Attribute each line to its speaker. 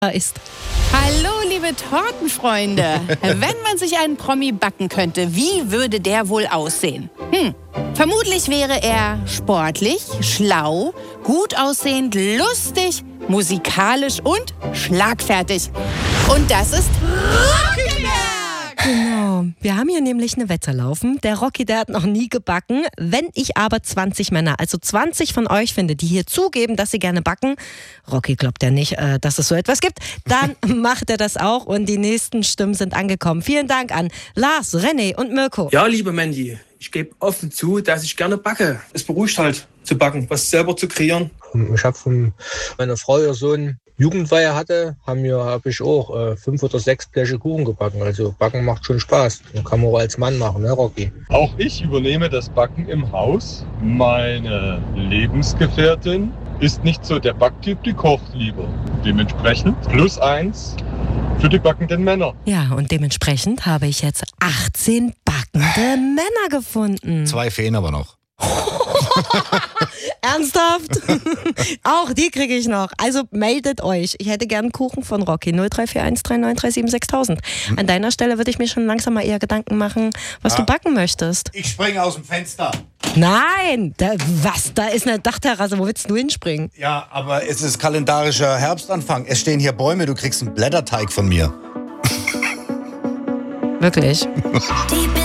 Speaker 1: ist.
Speaker 2: Hallo, liebe Tortenfreunde. Wenn man sich einen Promi backen könnte, wie würde der wohl aussehen? Vermutlich wäre er sportlich, schlau, gut aussehend, lustig, musikalisch und schlagfertig. Und das ist Rockyberg!
Speaker 1: Genau. Wir haben hier nämlich eine Wette laufen. Der Rocky, der hat noch nie gebacken. Wenn ich aber 20 Männer, also 20 von euch finde, die hier zugeben, dass sie gerne backen, Rocky glaubt ja nicht, dass es so etwas gibt, dann macht er das auch und die nächsten Stimmen sind angekommen. Vielen Dank an Lars, René und Mirko.
Speaker 3: Ja, liebe Mandy, ich gebe offen zu, dass ich gerne backe. Es beruhigt halt zu backen, was selber zu kreieren.
Speaker 4: Ich habe von meiner Frau ihr Sohn Jugendweihe hatte, habe ich auch 5 oder 6 Bleche Kuchen gebacken. Also Backen macht schon Spaß. Das kann man auch als Mann machen, ne, Rocky?
Speaker 5: Auch ich übernehme das Backen im Haus. Meine Lebensgefährtin ist nicht so der Backtyp, die kocht lieber. Dementsprechend +1 für die backenden Männer.
Speaker 1: Ja, und dementsprechend habe ich jetzt 18 backende Männer gefunden.
Speaker 6: 2 fehlen aber noch.
Speaker 1: Ernsthaft? Auch die kriege ich noch. Also meldet euch. Ich hätte gern Kuchen von Rocky. 0341 3937 6000. An deiner Stelle würde ich mir schon langsam mal eher Gedanken machen, was du backen möchtest.
Speaker 6: Ich springe aus dem Fenster.
Speaker 1: Nein! Da ist eine Dachterrasse. Wo willst du hinspringen?
Speaker 6: Ja, aber es ist kalendarischer Herbstanfang. Es stehen hier Bäume, du kriegst einen Blätterteig von mir.
Speaker 1: Wirklich?